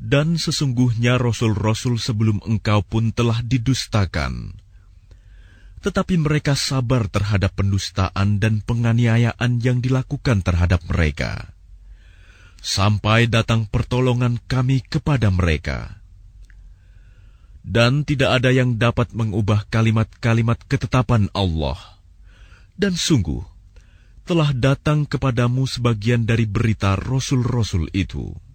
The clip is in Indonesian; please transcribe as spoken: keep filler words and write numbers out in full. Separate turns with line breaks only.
Dan sesungguhnya rasul-rasul sebelum engkau pun telah didustakan. Tetapi mereka sabar terhadap pendustaan dan penganiayaan yang dilakukan terhadap mereka, sampai datang pertolongan kami kepada mereka. Dan tidak ada yang dapat mengubah kalimat-kalimat ketetapan Allah. Dan sungguh, telah datang kepadamu sebagian dari berita rasul-rasul itu.